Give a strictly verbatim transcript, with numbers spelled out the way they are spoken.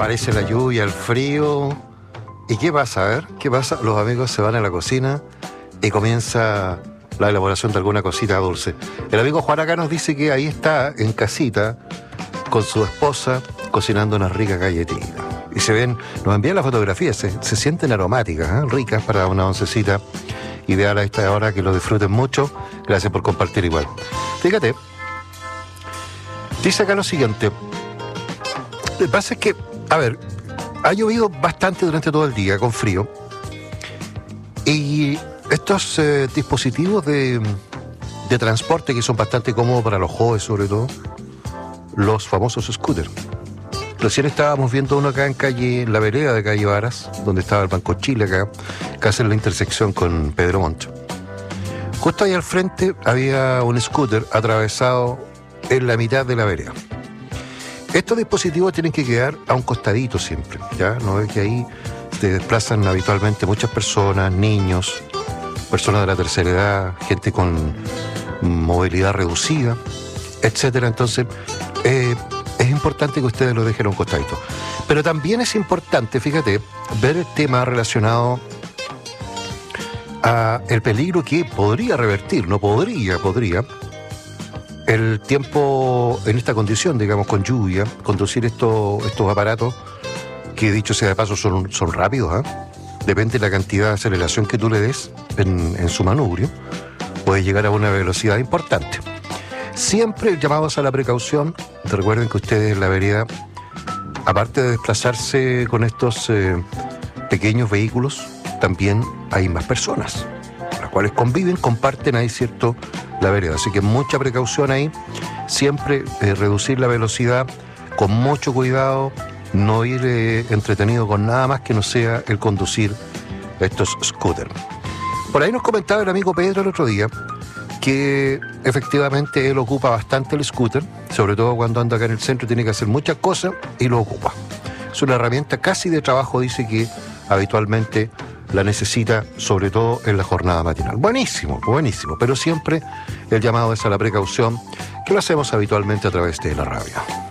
Aparece la lluvia, el frío. ¿Y qué pasa? A ver, ¿qué pasa? Los amigos se van a la cocina y comienza la elaboración de alguna cosita dulce. El amigo Juan acá nos dice que ahí está en casita con su esposa cocinando una rica galletita. Y se ven, nos envían las fotografías, se, se sienten aromáticas, ¿eh? Ricas para una oncecita. Ideal a esta hora, que lo disfruten mucho. Gracias por compartir igual. Fíjate, dice acá lo siguiente. Lo que pasa es que, a ver, ha llovido bastante durante todo el día, con frío. Y estos eh, dispositivos de, de transporte que son bastante cómodos para los jóvenes, sobre todo, los famosos scooters. Recién estábamos viendo uno acá en calle, en la vereda de calle Varas, donde estaba el Banco Chile acá, casi en la intersección con Pedro Montt. Justo ahí al frente había un scooter atravesado en la mitad de la vereda. Estos dispositivos tienen que quedar a un costadito siempre, ¿ya? No es que ahí se desplazan habitualmente muchas personas, niños, personas de la tercera edad, gente con movilidad reducida, etcétera. Entonces, eh, es importante que ustedes lo dejen a un costadito. Pero también es importante, fíjate, ver el tema relacionado a el peligro que podría revertir, no podría, podría, el tiempo en esta condición, digamos, con lluvia, conducir estos, estos aparatos, que dicho sea de paso son, son rápidos, ¿eh? Depende de la cantidad de aceleración que tú le des en, en su manubrio, puede llegar a una velocidad importante. Siempre llamados a la precaución. Recuerden que ustedes en la vereda, aparte de desplazarse con estos eh, pequeños vehículos, también hay más personas, las cuales conviven, comparten ahí, ¿cierto?, la vereda. Así que mucha precaución ahí, siempre eh, reducir la velocidad con mucho cuidado, no ir eh, entretenido con nada más que no sea el conducir estos scooters. Por ahí nos comentaba el amigo Pedro el otro día que efectivamente él ocupa bastante el scooter, sobre todo cuando anda acá en el centro, tiene que hacer muchas cosas y lo ocupa. Es una herramienta casi de trabajo, dice que habitualmente la necesita, sobre todo en la jornada matinal. Buenísimo, buenísimo, pero siempre el llamado es a la precaución, que lo hacemos habitualmente a través de la radio.